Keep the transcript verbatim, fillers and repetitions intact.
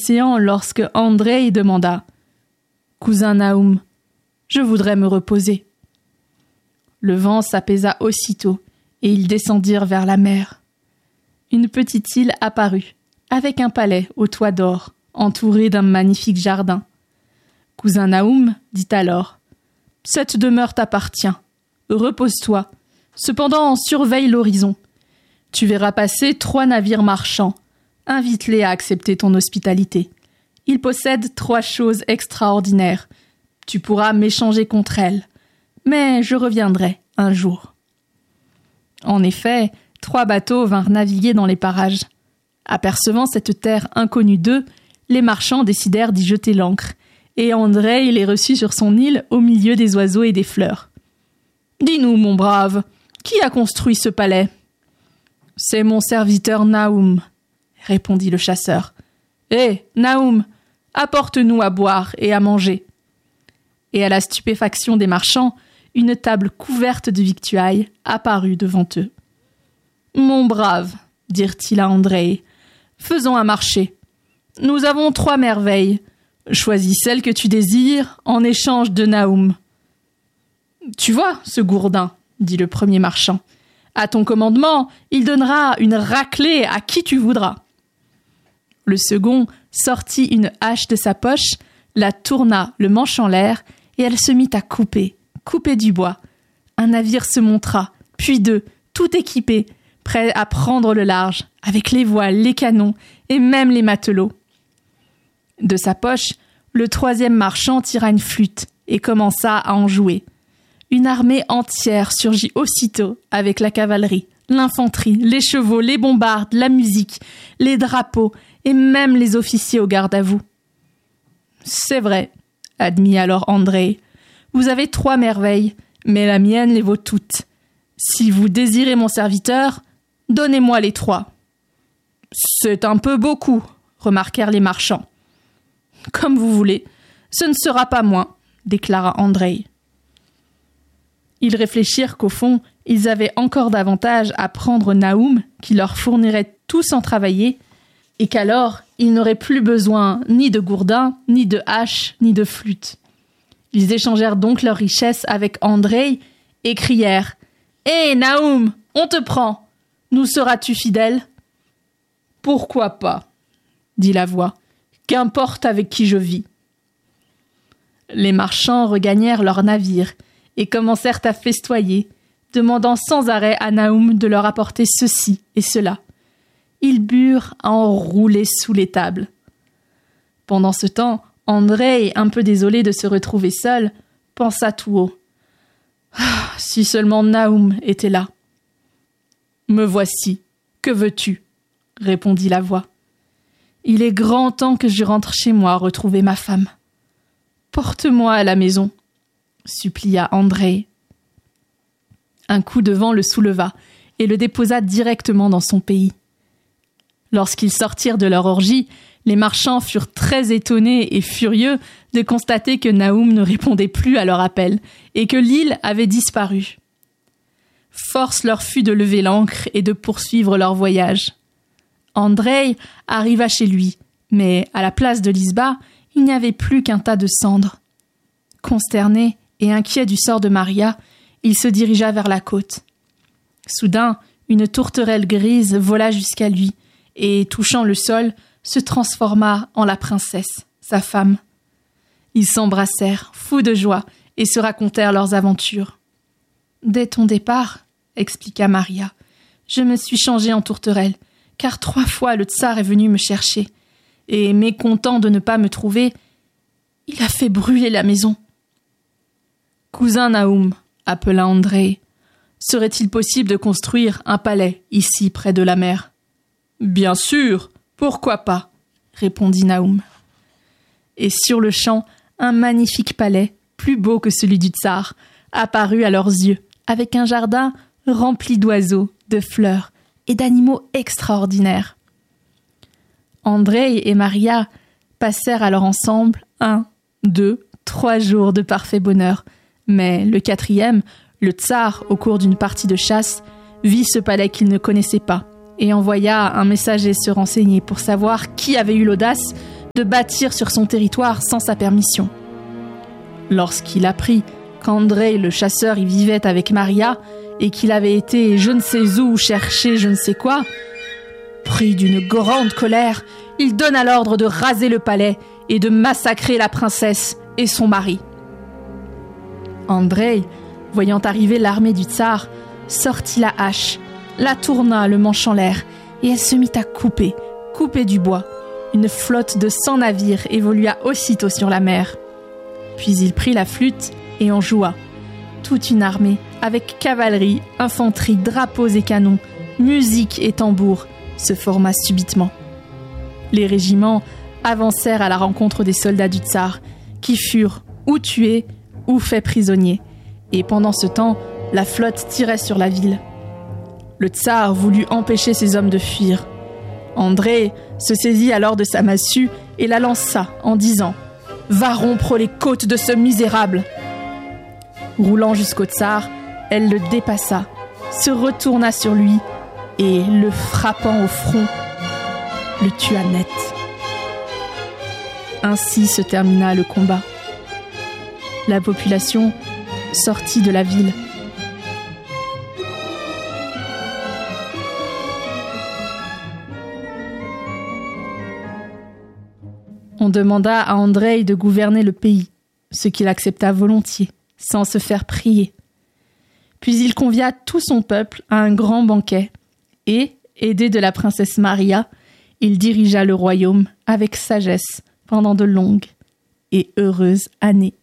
l'océan lorsque Andreï demanda « Cousin Naoum, je voudrais me reposer. » Le vent s'apaisa aussitôt et ils descendirent vers la mer. Une petite île apparut, avec un palais au toit d'or, entouré d'un magnifique jardin. Cousin Naoum dit alors « Cette demeure t'appartient. Repose-toi. Cependant, surveille l'horizon. Tu verras passer trois navires marchands. Invite-les à accepter ton hospitalité. Ils possèdent trois choses extraordinaires. Tu pourras m'échanger contre elles. Mais je reviendrai un jour. » En effet, trois bateaux vinrent naviguer dans les parages. Apercevant cette terre inconnue d'eux, les marchands décidèrent d'y jeter l'ancre, et Andreï les reçut sur son île au milieu des oiseaux et des fleurs. « Dis-nous, mon brave, qui a construit ce palais ?»« C'est mon serviteur Naoum, » répondit le chasseur. « Hé, Naoum, apporte-nous à boire et à manger. » Et à la stupéfaction des marchands, une table couverte de victuailles apparut devant eux. « Mon brave, » dirent-ils à Andreï, « faisons un marché. Nous avons trois merveilles. Choisis celle que tu désires en échange de Naoum. »« Tu vois, ce gourdin, » dit le premier marchand. « À ton commandement, il donnera une raclée à qui tu voudras. » Le second sortit une hache de sa poche, la tourna le manche en l'air, et elle se mit à couper, couper du bois. Un navire se montra, puis deux, tout équipé, prêt à prendre le large, avec les voiles, les canons et même les matelots. De sa poche, le troisième marchand tira une flûte et commença à en jouer. Une armée entière surgit aussitôt avec la cavalerie, l'infanterie, les chevaux, les bombardes, la musique, les drapeaux et même les officiers au garde-à-vous. « C'est vrai, » admit alors Andreï. « Vous avez trois merveilles, mais la mienne les vaut toutes. Si vous désirez mon serviteur, donnez-moi les trois. »« C'est un peu beaucoup, » remarquèrent les marchands. « Comme vous voulez, ce ne sera pas moins, » déclara Andreï. Ils réfléchirent qu'au fond, ils avaient encore davantage à prendre Naoum, qui leur fournirait tout sans travailler, et qu'alors, ils n'auraient plus besoin ni de gourdin, ni de hache, ni de flûte. Ils échangèrent donc leurs richesses avec Andreï et crièrent « Hé, Naoum, on te prend! Nous seras-tu fidèle ?»« Pourquoi pas ?» dit la voix. « Qu'importe avec qui je vis. » Les marchands regagnèrent leur navire et commencèrent à festoyer, demandant sans arrêt à Naoum de leur apporter ceci et cela. Ils burent à en rouler sous les tables. Pendant ce temps, Andreï, un peu désolé de se retrouver seul, pensa tout haut. Ah, si seulement Naoum était là. « Me voici. Que veux-tu » répondit la voix. « Il est grand temps que je rentre chez moi retrouver ma femme. Porte-moi à la maison, » supplia Andreï. Un coup de vent le souleva et le déposa directement dans son pays. Lorsqu'ils sortirent de leur orgie, les marchands furent très étonnés et furieux de constater que Naoum ne répondait plus à leur appel et que l'île avait disparu. Force leur fut de lever l'ancre et de poursuivre leur voyage. Andreï arriva chez lui, mais à la place de l'Isba, il n'y avait plus qu'un tas de cendres. Consterné et inquiet du sort de Maria, il se dirigea vers la côte. Soudain, une tourterelle grise vola jusqu'à lui et, touchant le sol, se transforma en la princesse, sa femme. Ils s'embrassèrent, fous de joie, et se racontèrent leurs aventures. « Dès ton départ, » expliqua Maria, « je me suis changée en tourterelle, car trois fois le tsar est venu me chercher, et, mécontent de ne pas me trouver, il a fait brûler la maison. »« Cousin Naoum, » appela Andreï, « serait-il possible de construire un palais ici près de la mer ?»« Bien sûr, pourquoi pas ?» répondit Naoum. Et sur le champ, un magnifique palais, plus beau que celui du tsar, apparut à leurs yeux, avec un jardin rempli d'oiseaux, de fleurs et d'animaux extraordinaires. Andreï et Maria passèrent alors ensemble un, deux, trois jours de parfait bonheur, mais le quatrième, le tsar, au cours d'une partie de chasse, vit ce palais qu'il ne connaissait pas et envoya un messager se renseigner pour savoir qui avait eu l'audace de bâtir sur son territoire sans sa permission. Lorsqu'il apprit qu'Andrei le chasseur y vivait avec Maria et qu'il avait été je ne sais où chercher je ne sais quoi, pris d'une grande colère, il donna l'ordre de raser le palais et de massacrer la princesse et son mari. Andrei, voyant arriver l'armée du tsar, sortit la hache, la tourna le manche en l'air et elle se mit à couper, couper du bois. Une flotte de cent navires évolua aussitôt sur la mer. Puis il prit la flûte et en joua. Toute une armée, avec cavalerie, infanterie, drapeaux et canons, musique et tambours, se forma subitement. Les régiments avancèrent à la rencontre des soldats du tsar, qui furent ou tués ou faits prisonniers. Et pendant ce temps, la flotte tirait sur la ville. Le tsar voulut empêcher ses hommes de fuir. Andrei se saisit alors de sa massue et la lança en disant « Va rompre les côtes de ce misérable !» Roulant jusqu'au tsar, elle le dépassa, se retourna sur lui et, le frappant au front, le tua net. Ainsi se termina le combat. La population sortit de la ville. On demanda à Andrei de gouverner le pays, ce qu'il accepta volontiers, sans se faire prier. Puis il convia tout son peuple à un grand banquet, et, aidé de la princesse Maria, il dirigea le royaume avec sagesse pendant de longues et heureuses années.